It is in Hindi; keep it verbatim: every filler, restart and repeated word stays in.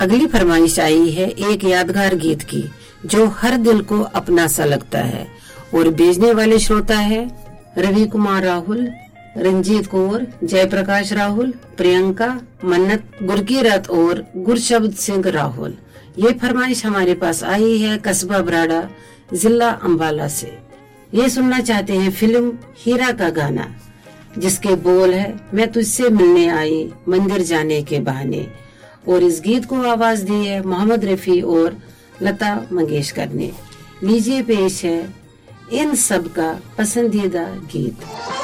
अगली फरमाइश आई है एक यादगार गीत की जो हर दिल को अपना सा लगता है और भेजने वाले श्रोता है रवि कुमार राहुल, रंजीत कौर, जयप्रकाश राहुल, प्रियंका, मन्नत, गुरकीरत और गुरशब्द सिंह राहुल। ये फरमाइश हमारे पास आई है कस्बा बराड़ा, जिला अंबाला से। ये सुनना चाहते हैं फिल्म हीरा का गाना जिसके बोल है मैं तुझसे मिलने आई मंदिर जाने के बहाने। और इस गीत को आवाज दी है मोहम्मद रफी और लता मंगेशकर ने। लीजिए पेश है इन सब का पसंदीदा गीत।